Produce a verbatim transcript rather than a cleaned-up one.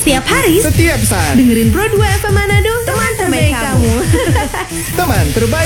Setiap hari, setiap saat. dengerin Pro dua F M Manado, teman terbaik kamu. Teman terbaik